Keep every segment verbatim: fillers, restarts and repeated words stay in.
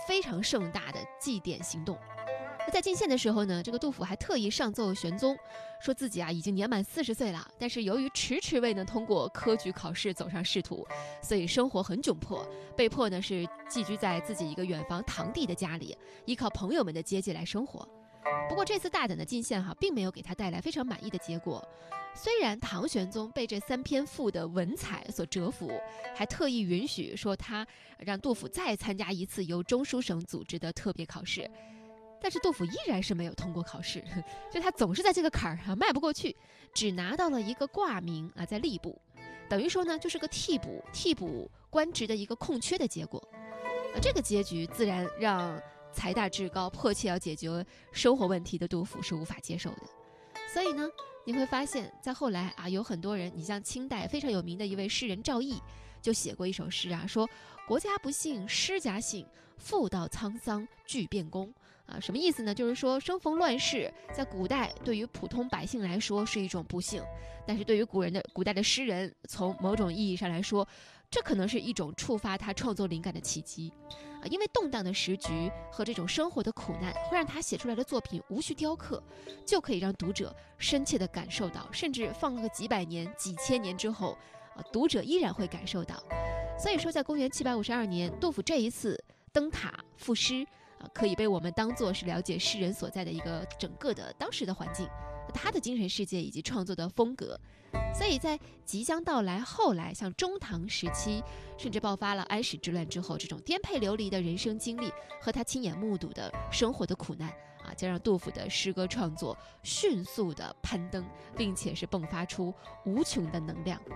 非常盛大的祭奠行动。在进献的时候呢，这个杜甫还特意上奏玄宗，说自己啊已经年满四十岁了，但是由于迟迟未能通过科举考试走上仕途，所以生活很窘迫，被迫呢是寄居在自己一个远房堂弟的家里，依靠朋友们的接济来生活。不过这次大胆的进献哈，并没有给他带来非常满意的结果。虽然唐玄宗被这三篇赋的文采所折服，还特意允许说他让杜甫再参加一次由中书省组织的特别考试，但是杜甫依然是没有通过考试，就他总是在这个坎儿啊迈不过去，只拿到了一个挂名啊，在吏部，等于说呢就是个替补替补官职的一个空缺的结果。啊，这个结局自然让财大志高、迫切要解决生活问题的杜甫是无法接受的。所以呢，你会发现在后来啊，有很多人，你像清代非常有名的一位诗人赵翼，就写过一首诗啊，说国家不幸诗家幸，妇道沧桑俱变功。啊，什么意思呢？就是说生逢乱世，在古代对于普通百姓来说是一种不幸，但是对于古人的古代的诗人，从某种意义上来说，这可能是一种触发他创作灵感的契机。啊，因为动荡的时局和这种生活的苦难，会让他写出来的作品无需雕刻，就可以让读者深切地感受到，甚至放个几百年、几千年之后，啊，读者依然会感受到。所以说，在公元七百五十二年，杜甫这一次登塔赋诗，啊，可以被我们当作是了解诗人所在的一个整个的当时的环境，他的精神世界以及创作的风格。所以在即将到来后来像中唐时期，甚至爆发了安史之乱之后，这种颠沛流离的人生经历和他亲眼目睹的生活的苦难啊，将让杜甫的诗歌创作迅速的攀登，并且是迸发出无穷的能量。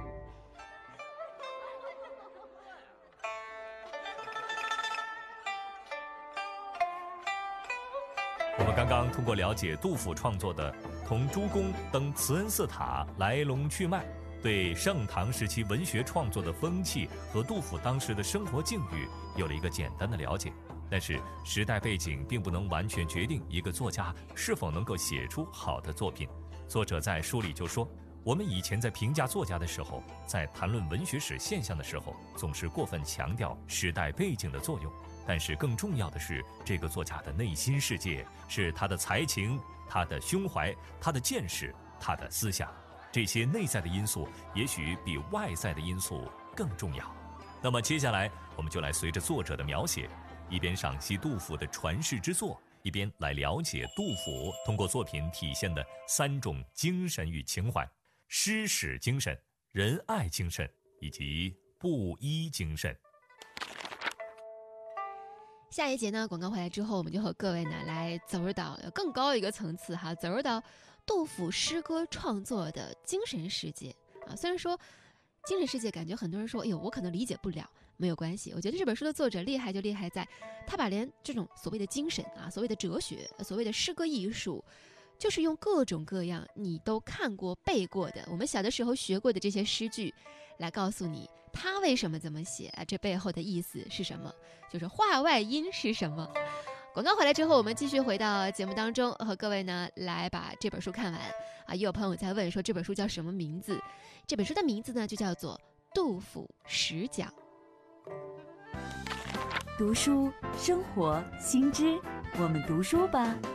我们刚刚通过了解杜甫创作的《同诸公登慈恩寺塔》来龙去脉，对盛唐时期文学创作的风气和杜甫当时的生活境遇有了一个简单的了解。但是时代背景并不能完全决定一个作家是否能够写出好的作品。作者在书里就说，我们以前在评价作家的时候，在谈论文学史现象的时候，总是过分强调时代背景的作用，但是更重要的是这个作家的内心世界，是他的才情、他的胸怀、他的见识、他的思想，这些内在的因素也许比外在的因素更重要。那么接下来我们就来随着作者的描写，一边赏析杜甫的传世之作，一边来了解杜甫通过作品体现的三种精神与情怀：诗史精神、仁爱精神以及布衣精神。 下一节呢，广告回来之后，我们就和各位呢来走入到更高一个层次哈，走入到杜甫诗歌创作的精神世界啊。虽然说精神世界感觉很多人说，哎呦，我可能理解不了，没有关系。我觉得这本书的作者厉害就厉害在，他把连这种所谓的精神啊、所谓的哲学、所谓的诗歌艺术，就是用各种各样你都看过背过的，我们小的时候学过的这些诗句，来告诉你他为什么这么写啊，这背后的意思是什么，就是话外音是什么。广告回来之后，我们继续回到节目当中，和各位呢来把这本书看完啊。也有朋友在问说这本书叫什么名字？这本书的名字呢就叫做《杜甫十讲》。 读书生活新知，我们读书吧。